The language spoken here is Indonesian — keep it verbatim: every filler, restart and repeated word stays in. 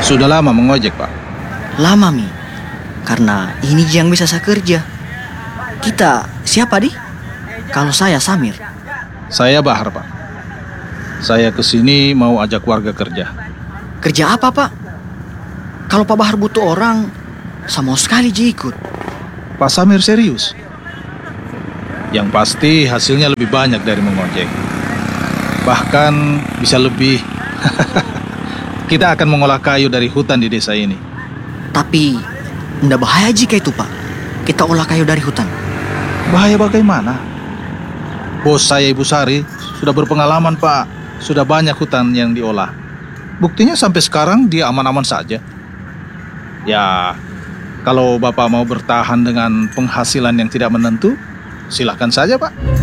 Sudah lama mengojek, Pak. Lama, Mi. Karena ini yang bisa saya kerja. Kita siapa, Di? Kalau saya Samir. Saya Bahar, Pak. Saya kesini mau ajak warga kerja. Kerja apa, Pak? Kalau Pak Bahar butuh orang, saya mau sekali Ji ikut. Pak Samir serius? Yang pasti hasilnya lebih banyak dari mengojek. Bahkan bisa lebih. Kita akan mengolah kayu dari hutan di desa ini. Tapi, ndak bahaya jika itu, Pak. Kita olah kayu dari hutan. Bahaya bagaimana? Bos saya Ibu Sari sudah berpengalaman, Pak. Sudah banyak hutan yang diolah. Buktinya sampai sekarang dia aman-aman saja. Ya, kalau Bapak mau bertahan dengan penghasilan yang tidak menentu, silakan saja, Pak.